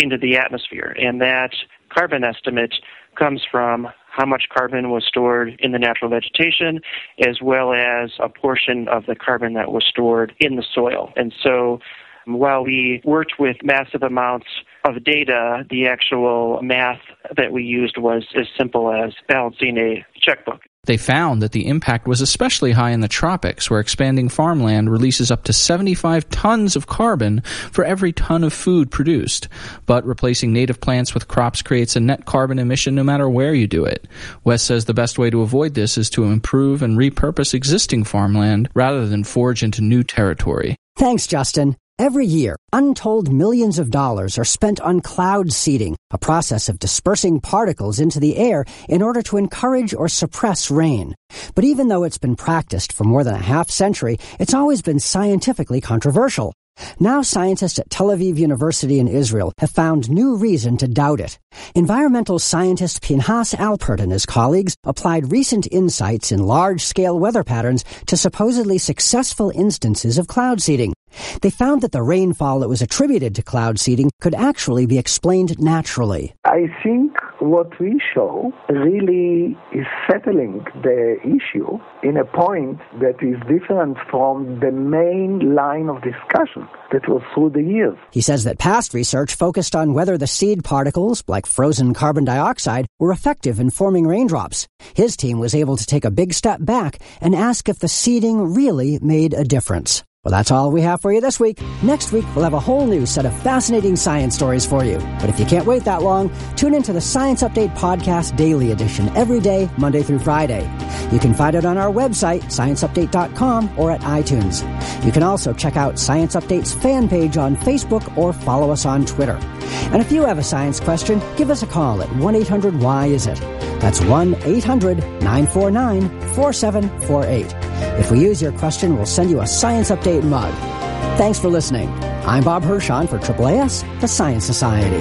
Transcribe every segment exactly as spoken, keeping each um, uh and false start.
into the atmosphere. And that carbon estimate comes from how much carbon was stored in the natural vegetation, as well as a portion of the carbon that was stored in the soil. And so while we worked with massive amounts of data, the actual math that we used was as simple as balancing a checkbook. They found that the impact was especially high in the tropics, where expanding farmland releases up to seventy-five tons of carbon for every ton of food produced. But replacing native plants with crops creates a net carbon emission no matter where you do it. Wes says the best way to avoid this is to improve and repurpose existing farmland rather than forge into new territory. Thanks, Justin. Every year, untold millions of dollars are spent on cloud seeding, a process of dispersing particles into the air in order to encourage or suppress rain. But even though it's been practiced for more than a half century, it's always been scientifically controversial. Now scientists at Tel Aviv University in Israel have found new reason to doubt it. Environmental scientist Pinhas Alpert and his colleagues applied recent insights in large-scale weather patterns to supposedly successful instances of cloud seeding. They found that the rainfall that was attributed to cloud seeding could actually be explained naturally. I think what we show really is settling the issue in a point that is different from the main line of discussion that was through the years. He says that past research focused on whether the seed particles, like frozen carbon dioxide, were effective in forming raindrops. His team was able to take a big step back and ask if the seeding really made a difference. Well, that's all we have for you this week. Next week, we'll have a whole new set of fascinating science stories for you. But if you can't wait that long, tune into the Science Update Podcast Daily Edition every day, Monday through Friday. You can find it on our website, science update dot com, or at iTunes. You can also check out Science Update's fan page on Facebook or follow us on Twitter. And if you have a science question, give us a call at one eight hundred why is it. That's one eight hundred nine four nine four seven four eight. If we use your question, we'll send you a Science Update mug. Thanks for listening. I'm Bob Hirschon for Triple A S, the Science Society.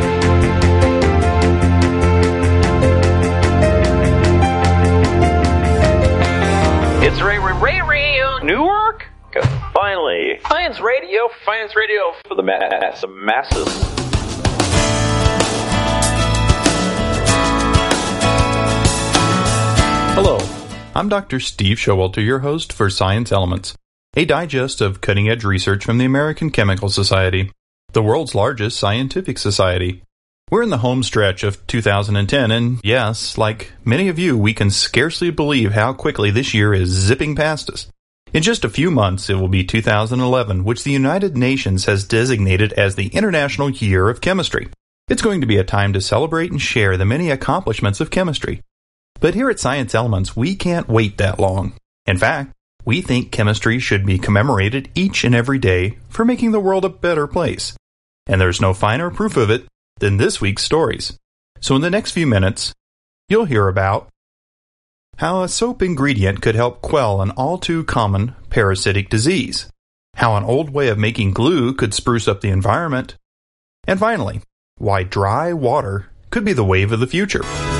It's Ray Ray Ray Ray Newark. Finally, Science Radio, Science Radio for the mass, the masses. Hello, I'm Doctor Steve Showalter, your host for Science Elements, a digest of cutting-edge research from the American Chemical Society, the world's largest scientific society. We're in the home stretch of two thousand ten, and yes, like many of you, we can scarcely believe how quickly this year is zipping past us. In just a few months, it will be two thousand eleven, which the United Nations has designated as the International Year of Chemistry. It's going to be a time to celebrate and share the many accomplishments of chemistry. But here at Science Elements, we can't wait that long. In fact, we think chemistry should be commemorated each and every day for making the world a better place. And there's no finer proof of it than this week's stories. So in the next few minutes, you'll hear about how a soap ingredient could help quell an all-too-common parasitic disease, how an old way of making glue could spruce up the environment, and finally, why dry water could be the wave of the future.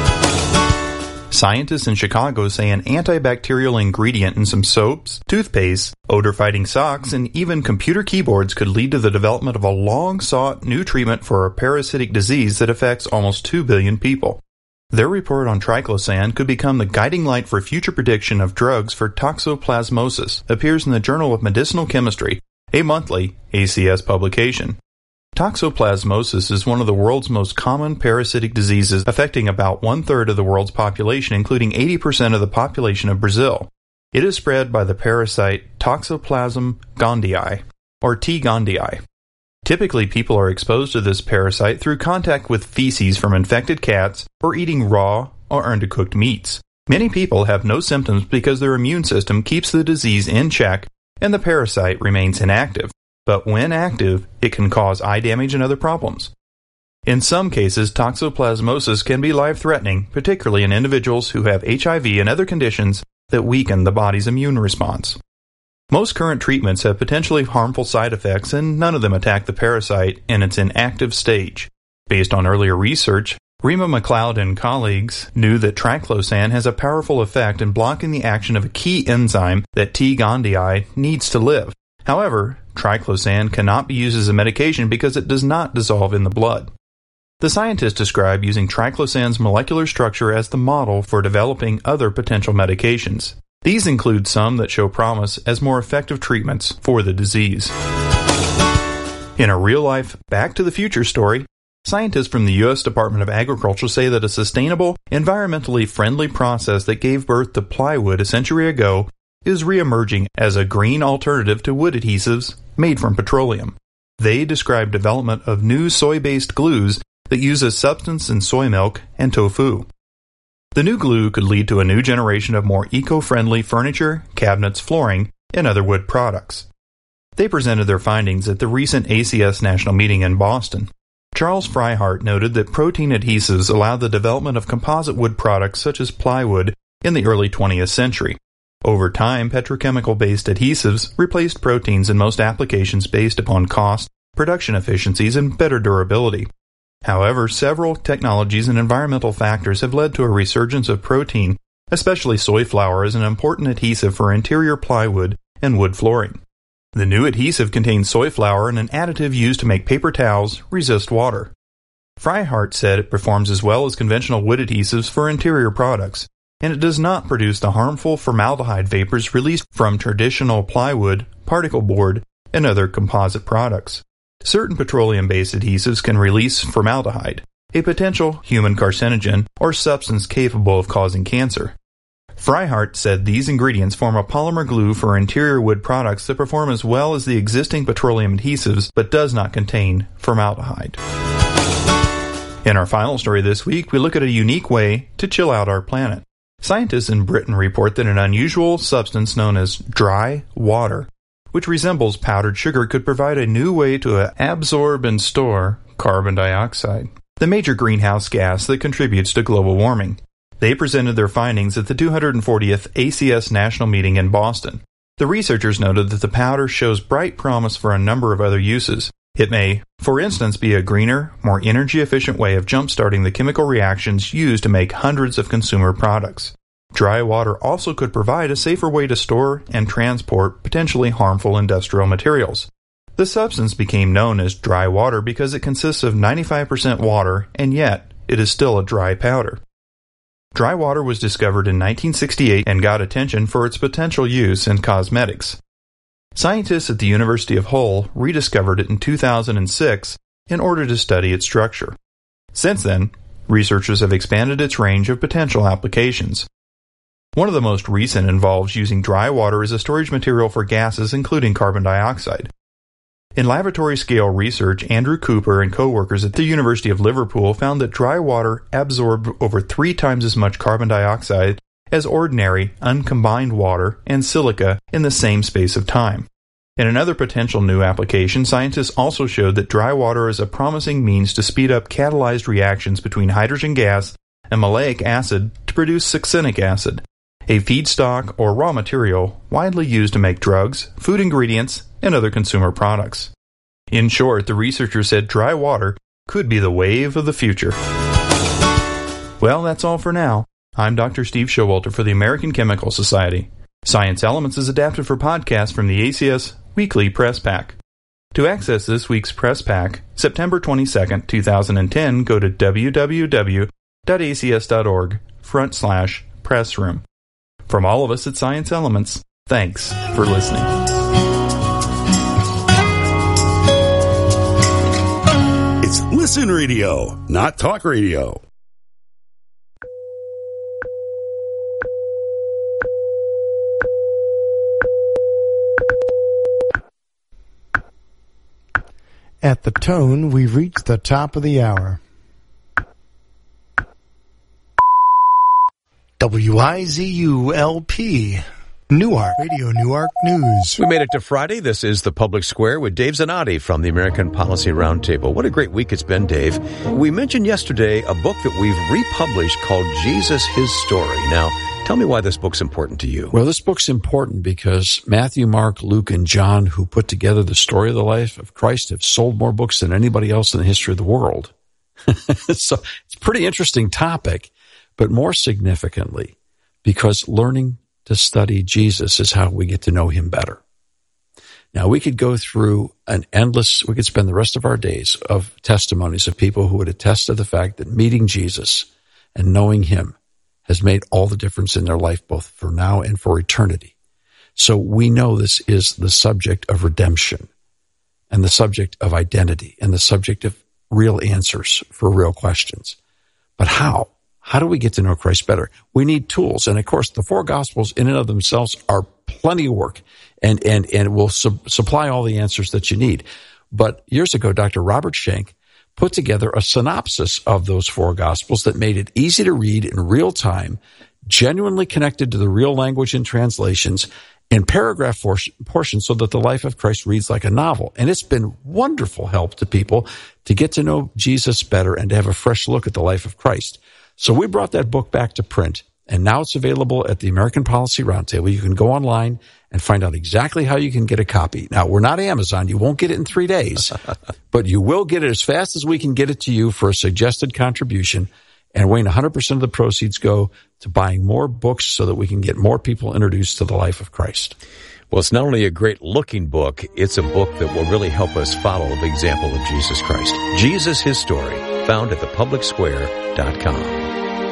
Scientists in Chicago say an antibacterial ingredient in some soaps, toothpaste, odor-fighting socks, and even computer keyboards could lead to the development of a long-sought new treatment for a parasitic disease that affects almost two billion people. Their report on triclosan could become the guiding light for future prediction of drugs for toxoplasmosis, appears in the Journal of Medicinal Chemistry, a monthly A C S publication. Toxoplasmosis is one of the world's most common parasitic diseases, affecting about one-third of the world's population, including eighty percent of the population of Brazil. It is spread by the parasite Toxoplasma gondii, or T. gondii. Typically, people are exposed to this parasite through contact with feces from infected cats or eating raw or undercooked meats. Many people have no symptoms because their immune system keeps the disease in check and the parasite remains inactive. But when active, it can cause eye damage and other problems. In some cases, toxoplasmosis can be life-threatening, particularly in individuals who have H I V and other conditions that weaken the body's immune response. Most current treatments have potentially harmful side effects, and none of them attack the parasite in its inactive stage. Based on earlier research, Rima McLeod and colleagues knew that triclosan has a powerful effect in blocking the action of a key enzyme that T. gondii needs to live. However, triclosan cannot be used as a medication because it does not dissolve in the blood. The scientists describe using triclosan's molecular structure as the model for developing other potential medications. These include some that show promise as more effective treatments for the disease. In a real-life Back to the Future story, scientists from the U S Department of Agriculture say that a sustainable, environmentally friendly process that gave birth to plywood a century ago is re-emerging as a green alternative to wood adhesives made from petroleum. They describe development of new soy-based glues that use a substance in soy milk and tofu. The new glue could lead to a new generation of more eco-friendly furniture, cabinets, flooring, and other wood products. They presented their findings at the recent A C S National Meeting in Boston. Charles Freihardt noted that protein adhesives allowed the development of composite wood products such as plywood in the early twentieth century. Over time, petrochemical-based adhesives replaced proteins in most applications based upon cost, production efficiencies, and better durability. However, several technologies and environmental factors have led to a resurgence of protein, especially soy flour, as an important adhesive for interior plywood and wood flooring. The new adhesive contains soy flour and an additive used to make paper towels resist water. Freihardt said it performs as well as conventional wood adhesives for interior products, and it does not produce the harmful formaldehyde vapors released from traditional plywood, particle board, and other composite products. Certain petroleum-based adhesives can release formaldehyde, a potential human carcinogen or substance capable of causing cancer. Freihardt said these ingredients form a polymer glue for interior wood products that perform as well as the existing petroleum adhesives but does not contain formaldehyde. In our final story this week, we look at a unique way to chill out our planet. Scientists in Britain report that an unusual substance known as dry water, which resembles powdered sugar, could provide a new way to absorb and store carbon dioxide, the major greenhouse gas that contributes to global warming. They presented their findings at the two hundred fortieth A C S National Meeting in Boston. The researchers noted that the powder shows bright promise for a number of other uses. It may, for instance, be a greener, more energy-efficient way of jump-starting the chemical reactions used to make hundreds of consumer products. Dry water also could provide a safer way to store and transport potentially harmful industrial materials. The substance became known as dry water because it consists of ninety-five percent water, and yet it is still a dry powder. Dry water was discovered in nineteen sixty-eight and got attention for its potential use in cosmetics. Scientists at the University of Hull rediscovered it in two thousand six in order to study its structure. Since then, researchers have expanded its range of potential applications. One of the most recent involves using dry water as a storage material for gases, including carbon dioxide. In laboratory-scale research, Andrew Cooper and co-workers at the University of Liverpool found that dry water absorbed over three times as much carbon dioxide as ordinary, uncombined water and silica in the same space of time. In another potential new application, scientists also showed that dry water is a promising means to speed up catalyzed reactions between hydrogen gas and maleic acid to produce succinic acid, a feedstock or raw material widely used to make drugs, food ingredients, and other consumer products. In short, the researchers said dry water could be the wave of the future. Well, that's all for now. I'm Doctor Steve Showalter for the American Chemical Society. Science Elements is adapted for podcast from the A C S Weekly Press Pack. To access this week's Press Pack, September twenty-second, twenty ten, go to w w w dot a c s dot org front slash press room. From all of us at Science Elements, thanks for listening. It's Listen Radio, not talk radio. At the tone, we've reached the top of the hour. W I Z U L P, Newark, Radio Newark News. We made it to Friday. This is The Public Square with Dave Zanotti from the American Policy Roundtable. What a great week it's been, Dave. We mentioned yesterday a book that we've republished called Jesus, His Story. Now, tell me why this book's important to you. Well, this book's important because Matthew, Mark, Luke, and John, who put together the story of the life of Christ, have sold more books than anybody else in the history of the world. So it's a pretty interesting topic, but more significantly, because learning to study Jesus is how we get to know him better. Now, we could go through an endless, we could spend the rest of our days of testimonies of people who would attest to the fact that meeting Jesus and knowing him has made all the difference in their life, both for now and for eternity. So we know this is the subject of redemption and the subject of identity and the subject of real answers for real questions. But how? How do we get to know Christ better? We need tools. And of course, the four Gospels in and of themselves are plenty of work and, and, and will su- supply all the answers that you need. But years ago, Doctor Robert Schenck put together a synopsis of those four Gospels that made it easy to read in real time, genuinely connected to the real language and translations, in paragraph portions so that the life of Christ reads like a novel. And it's been wonderful help to people to get to know Jesus better and to have a fresh look at the life of Christ. So we brought that book back to print, and now it's available at the American Policy Roundtable. You can go online and find out exactly how you can get a copy. Now, we're not Amazon. You won't get it in three days, but you will get it as fast as we can get it to you for a suggested contribution. And Wayne, one hundred percent of the proceeds go to buying more books so that we can get more people introduced to the life of Christ. Well, it's not only a great-looking book, it's a book that will really help us follow the example of Jesus Christ. Jesus, His Story, found at the public square dot com.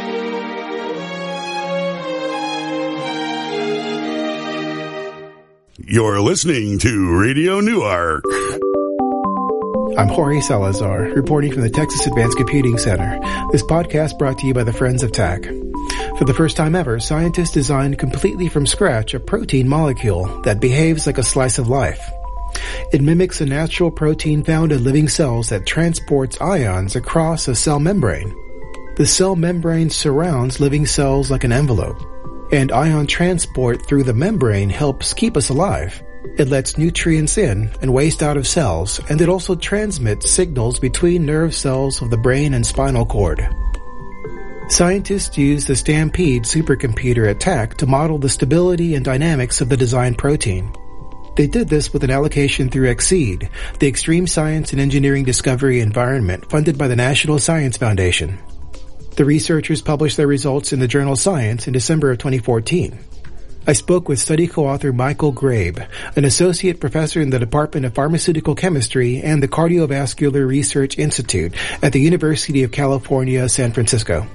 You're listening to Radio Newark. I'm Jorge Salazar, reporting from the Texas Advanced Computing Center. This podcast brought to you by the Friends of T A C. For the first time ever, scientists designed completely from scratch a protein molecule that behaves like a slice of life. It mimics a natural protein found in living cells that transports ions across a cell membrane. The cell membrane surrounds living cells like an envelope, and ion transport through the membrane helps keep us alive. It lets nutrients in and waste out of cells, and it also transmits signals between nerve cells of the brain and spinal cord. Scientists used the Stampede supercomputer at T A C to model the stability and dynamics of the designed protein. They did this with an allocation through EXCEED, the Extreme Science and Engineering Discovery Environment funded by the National Science Foundation. The researchers published their results in the journal Science in December of twenty fourteen. I spoke with study co-author Michael Grabe, an associate professor in the Department of Pharmaceutical Chemistry and the Cardiovascular Research Institute at the University of California, San Francisco.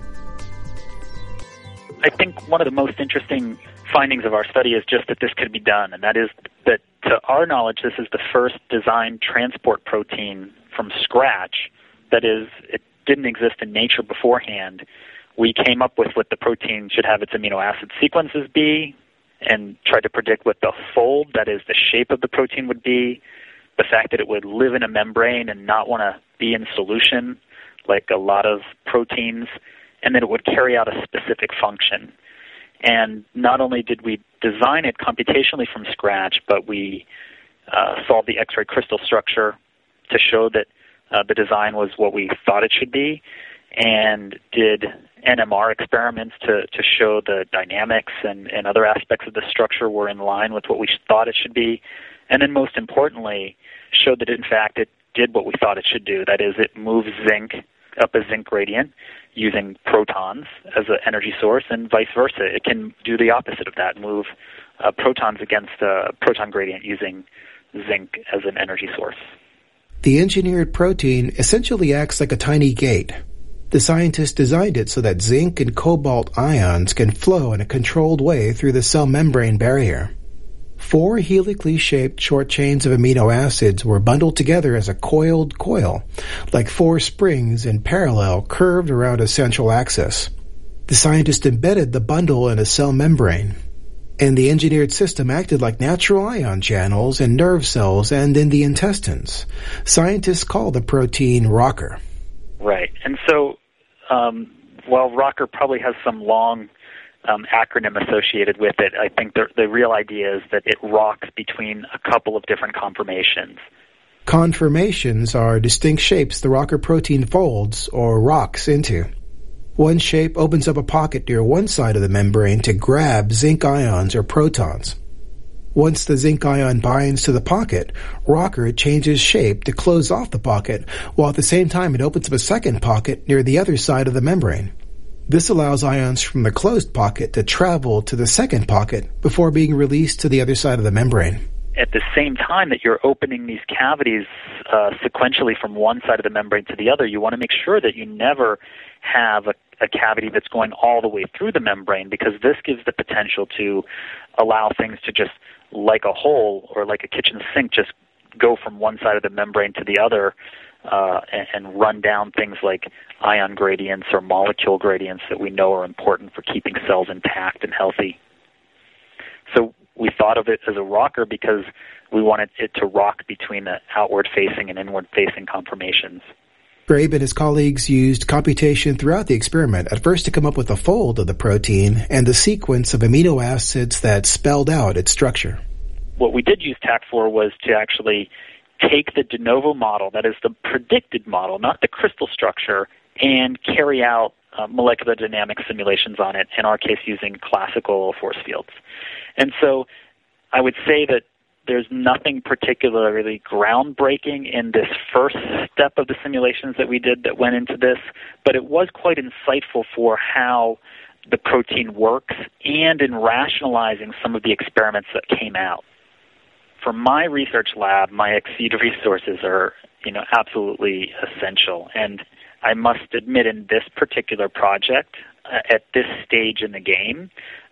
I think one of the most interesting findings of our study is just that this could be done, and that is that, to our knowledge, this is the first designed transport protein from scratch. That is, it didn't exist in nature beforehand. We came up with what the protein should have its amino acid sequences be, and tried to predict what the fold, that is, the shape of the protein would be, the fact that it would live in a membrane and not want to be in solution like a lot of proteins, and that it would carry out a specific function. And not only did we design it computationally from scratch, but we uh, solved the X-ray crystal structure to show that uh, the design was what we thought it should be, and did N M R experiments to, to show the dynamics and, and other aspects of the structure were in line with what we thought it should be. And then most importantly, showed that in fact it did what we thought it should do. That is, it moves zinc up a zinc gradient using protons as an energy source, and vice versa. It can do the opposite of that, move uh, protons against a proton gradient using zinc as an energy source. The engineered protein essentially acts like a tiny gate. The scientists designed it so that zinc and cobalt ions can flow in a controlled way through the cell membrane barrier. Four helically shaped short chains of amino acids were bundled together as a coiled coil, like four springs in parallel curved around a central axis. The scientists embedded the bundle in a cell membrane, and the engineered system acted like natural ion channels in nerve cells and in the intestines. Scientists call the protein ROCKER. Right. And so um, while ROCKER probably has some long um, acronym associated with it, I think the, the real idea is that it rocks between a couple of different conformations. Conformations are distinct shapes the ROCKER protein folds or rocks into. One shape opens up a pocket near one side of the membrane to grab zinc ions or protons. Once the zinc ion binds to the pocket, ROCKER changes shape to close off the pocket, while at the same time it opens up a second pocket near the other side of the membrane. This allows ions from the closed pocket to travel to the second pocket before being released to the other side of the membrane. at the same time that you're opening these cavities uh, sequentially from one side of the membrane to the other, you want to make sure that you never have a, a cavity that's going all the way through the membrane, because this gives the potential to allow things to just, like a hole or like a kitchen sink, just go from one side of the membrane to the other uh, and, and run down things like ion gradients or molecule gradients that we know are important for keeping cells intact and healthy. So we thought of it as a rocker because we wanted it to rock between the outward-facing and inward-facing conformations. Grabe and his colleagues used computation throughout the experiment, at first to come up with a fold of the protein and the sequence of amino acids that spelled out its structure. What we did use T A C for was to actually take the de novo model, that is the predicted model, not the crystal structure, and carry out uh, molecular dynamics simulations on it, in our case using classical force fields. And so I would say that there's nothing particularly groundbreaking in this first step of the simulations that we did that went into this, but it was quite insightful for how the protein works and in rationalizing some of the experiments that came out. For my research lab, my Exceed resources are, you know, absolutely essential. And I must admit, in this particular project, uh, at this stage in the game,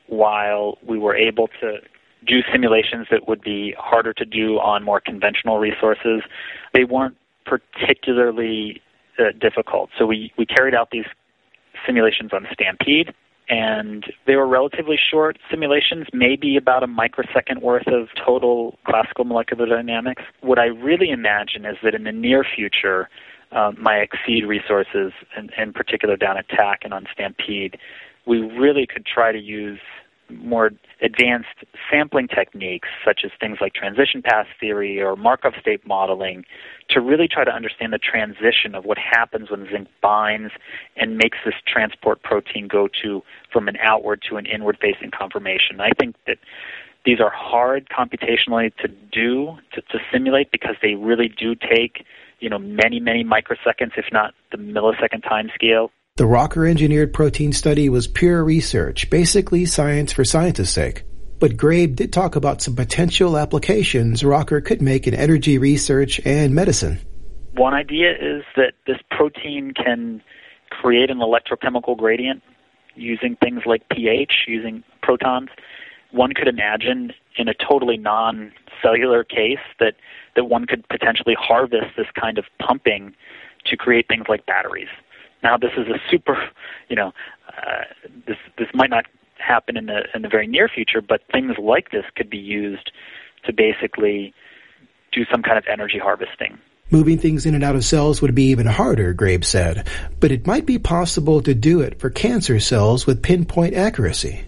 while we were able to do simulations that would be harder to do on more conventional resources, they weren't particularly uh, difficult. So we, we carried out these simulations on Stampede, and they were relatively short simulations, maybe about a microsecond worth of total classical molecular dynamics. What I really imagine is that in the near future, uh, my Exceed resources, in, in particular down at T A C and on Stampede, we really could try to use more advanced sampling techniques, such as things like transition path theory or Markov state modeling, to really try to understand the transition of what happens when zinc binds and makes this transport protein go to from an outward to an inward-facing conformation. I think that these are hard computationally to do, to, to simulate, because they really do take, you know, many, many microseconds, if not the millisecond time scale. The rocker-engineered protein study was pure research, basically science for scientists' sake. But Grabe did talk about some potential applications rocker could make in energy research and medicine. One idea is that this protein can create an electrochemical gradient using things like pH, using protons. One could imagine in a totally non-cellular case that, that one could potentially harvest this kind of pumping to create things like batteries. Now, this is a super, you know, uh, this this might not happen in the in the very near future, but things like this could be used to basically do some kind of energy harvesting. Moving things in and out of cells would be even harder, Grabe said, but it might be possible to do it for cancer cells with pinpoint accuracy.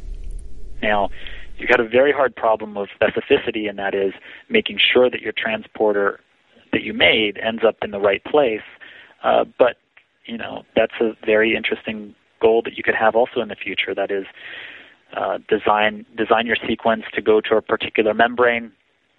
Now, you've got a very hard problem of specificity, and that is making sure that your transporter that you made ends up in the right place, uh, but you know, that's a very interesting goal that you could have also in the future. That is, uh, design design your sequence to go to a particular membrane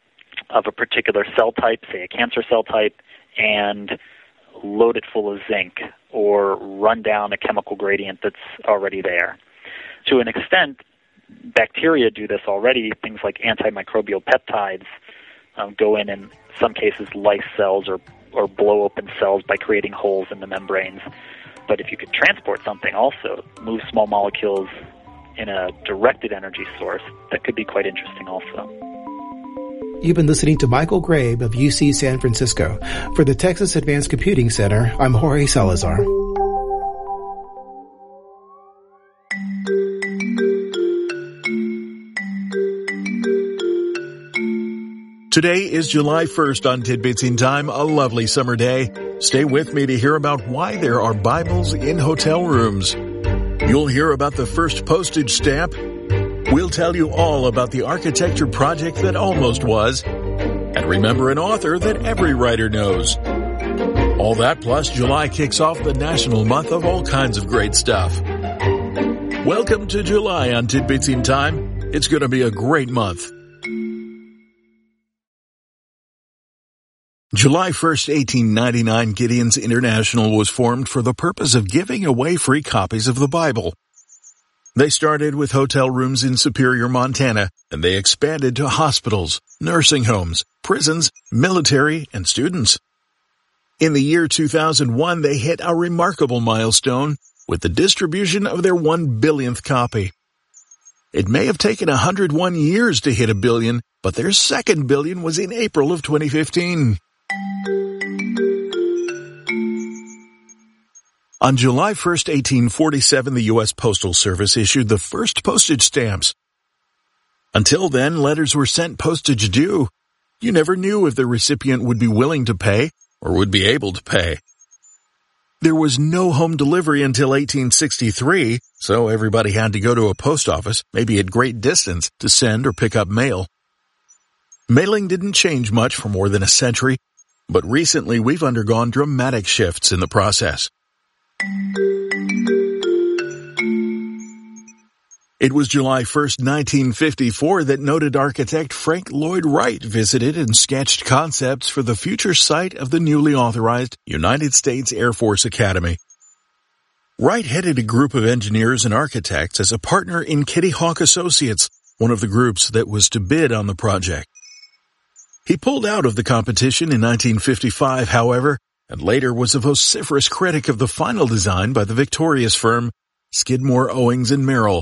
of a particular cell type, say a cancer cell type, and load it full of zinc or run down a chemical gradient that's already there. To an extent, bacteria do this already. Things like antimicrobial peptides um, go in, in some cases, lyse cells or or blow open cells by creating holes in the membranes. But if you could transport something also, move small molecules in a directed energy source, that could be quite interesting also. You've been listening to Michael Grabe of U C San Francisco. For the Texas Advanced Computing Center, I'm Jorge Salazar. Today is July first on Tidbits in Time, a lovely summer day. Stay with me to hear about why there are Bibles in hotel rooms. You'll hear about the first postage stamp. We'll tell you all about the architecture project that almost was. And remember an author that every writer knows. All that plus July kicks off the national month of all kinds of great stuff. Welcome to July on Tidbits in Time. It's going to be a great month. July first, eighteen ninety-nine, Gideon's International was formed for the purpose of giving away free copies of the Bible. They started with hotel rooms in Superior, Montana, and they expanded to hospitals, nursing homes, prisons, military, and students. In the year two thousand one, they hit a remarkable milestone with the distribution of their one billionth copy. It may have taken one hundred one years to hit a billion, but their second billion was in April of twenty fifteen. On July first, eighteen forty-seven, the U S Postal Service issued the first postage stamps. Until then, letters were sent postage due. You never knew if the recipient would be willing to pay or would be able to pay. There was no home delivery until eighteen sixty-three, so everybody had to go to a post office, maybe at great distance, to send or pick up mail. Mailing didn't change much for more than a century, but recently we've undergone dramatic shifts in the process. It was July first, nineteen fifty-four, that noted architect Frank Lloyd Wright visited and sketched concepts for the future site of the newly authorized United States Air Force Academy. Wright headed a group of engineers and architects as a partner in Kitty Hawk Associates, one of the groups that was to bid on the project. He pulled out of the competition in nineteen fifty-five, however, and later was a vociferous critic of the final design by the victorious firm Skidmore, Owings and Merrill.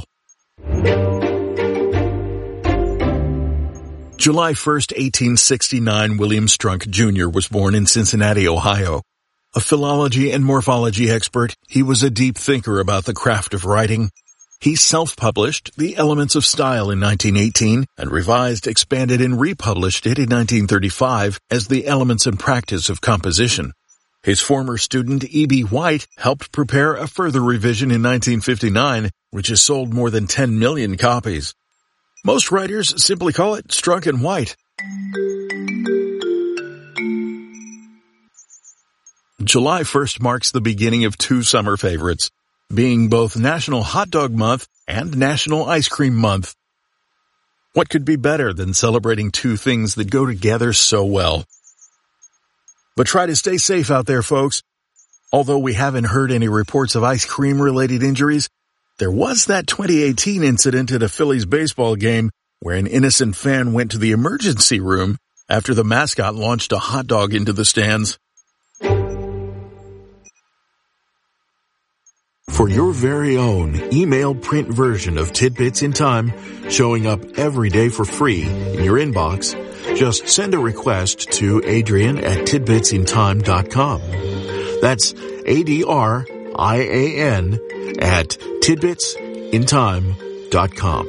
July first, eighteen sixty-nine, William Strunk Junior was born in Cincinnati, Ohio. A philology and morphology expert, he was a deep thinker about the craft of writing. He self-published The Elements of Style in nineteen eighteen and revised, expanded, and republished it in nineteen thirty-five as The Elements and Practice of Composition. His former student E B. White helped prepare a further revision in nineteen fifty-nine, which has sold more than ten million copies. Most writers simply call it Strunk and White. July first marks the beginning of two summer favorites, being both National Hot Dog Month and National Ice Cream Month. What could be better than celebrating two things that go together so well? But try to stay safe out there, folks. Although we haven't heard any reports of ice cream-related injuries, there was that twenty eighteen incident at a Phillies baseball game where an innocent fan went to the emergency room after the mascot launched a hot dog into the stands. For your very own email print version of Tidbits in Time, showing up every day for free in your inbox, just send a request to Adrian at tidbits in time dot com. That's A D R I A N at tidbits in time dot com.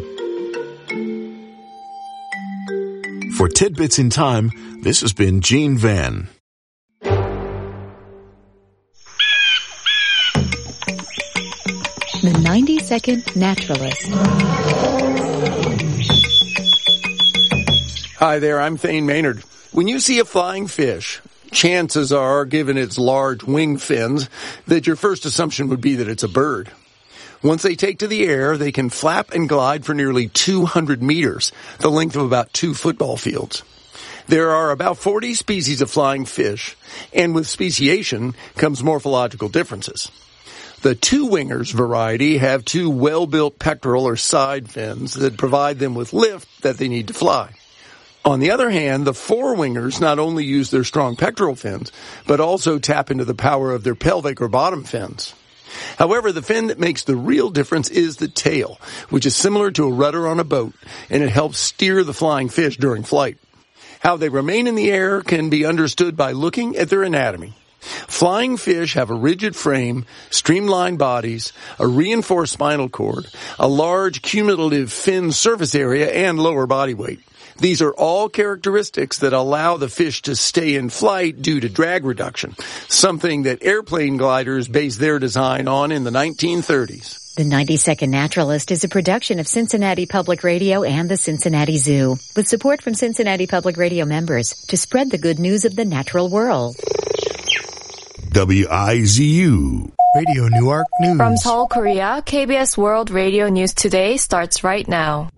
For Tidbits in Time, this has been Gene Van. The ninety-second Naturalist. Hi there, I'm Thane Maynard. When you see a flying fish, chances are, given its large wing fins, that your first assumption would be that it's a bird. Once they take to the air, they can flap and glide for nearly two hundred meters, the length of about two football fields. There are about forty species of flying fish, and with speciation comes morphological differences. The two-wingers variety have two well-built pectoral or side fins that provide them with lift that they need to fly. On the other hand, the four-wingers not only use their strong pectoral fins, but also tap into the power of their pelvic or bottom fins. However, the fin that makes the real difference is the tail, which is similar to a rudder on a boat, and it helps steer the flying fish during flight. How they remain in the air can be understood by looking at their anatomy. Flying fish have a rigid frame, streamlined bodies, a reinforced spinal cord, a large cumulative fin surface area, and lower body weight. These are all characteristics that allow the fish to stay in flight due to drag reduction, something that airplane gliders based their design on in the nineteen thirties. The ninety-second Naturalist is a production of Cincinnati Public Radio and the Cincinnati Zoo, with support from Cincinnati Public Radio members to spread the good news of the natural world. W I Z U Radio Newark News. From Seoul, Korea, K B S World Radio News Today starts right now.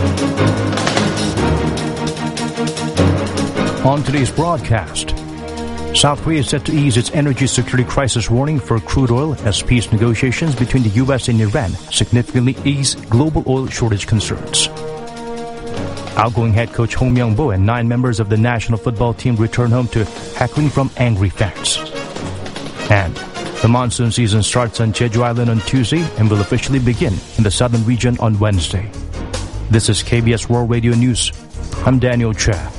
On today's broadcast, South Korea is set to ease its energy security crisis warning for crude oil as peace negotiations between the U S and Iran significantly ease global oil shortage concerns. Outgoing head coach Hong Myung-bo and nine members of the national football team return home to heckling from angry fans. And the monsoon season starts on Jeju Island on Tuesday and will officially begin in the southern region on Wednesday. This is K B S World Radio News. I'm Daniel Cha.